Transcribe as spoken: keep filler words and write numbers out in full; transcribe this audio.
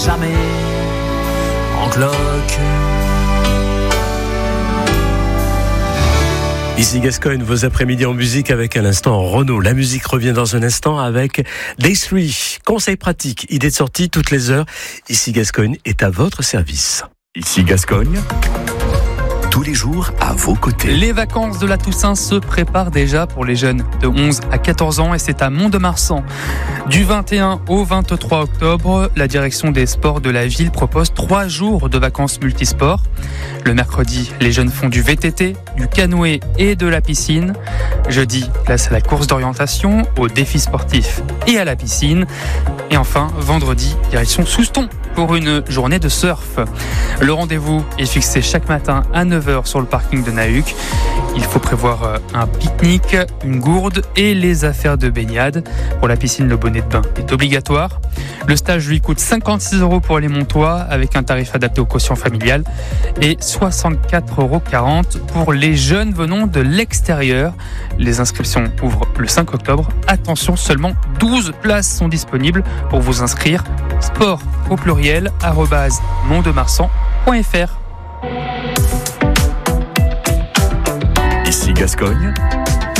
Jamais en cloque. Ici Gascogne, vos après-midi en musique avec à l'instant Renaud. La musique revient dans un instant avec Day trois. Conseils pratiques, idées de sortie toutes les heures. Ici Gascogne est à votre service. Ici Gascogne, tous les jours à vos côtés. Les vacances de la Toussaint se préparent déjà pour les jeunes de onze à quatorze ans et c'est à Mont-de-Marsan. Du vingt et un au vingt-trois octobre, la direction des sports de la ville propose trois jours de vacances multisports. Le mercredi, les jeunes font du V T T, du canoë et de la piscine. Jeudi, place à la course d'orientation, aux défis sportifs et à la piscine. Et enfin, vendredi, direction Souston pour une journée de surf. Le rendez-vous est fixé chaque matin à neuf heures sur le parking de Nahuc. Il faut prévoir un pique-nique, une gourde et les affaires de baignade. Pour la piscine, le bonnet de bain est obligatoire. Le stage lui coûte cinquante-six euros pour les Montois avec un tarif adapté au quotient familial et soixante-quatre euros quarante pour les jeunes venant de l'extérieur. Les inscriptions ouvrent le cinq octobre. Attention, seulement douze places sont disponibles pour vous inscrire. Sport au pluriel arobase mont-de-marsan point f r. Ici Gascogne,